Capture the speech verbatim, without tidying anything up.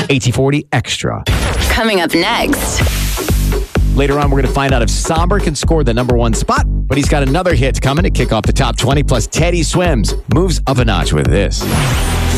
A T forty Extra. Coming up next. Later on, we're going to find out if Somber can score the number one spot, but he's got another hit coming to kick off the top twenty. Plus, Teddy Swims moves up a notch with this.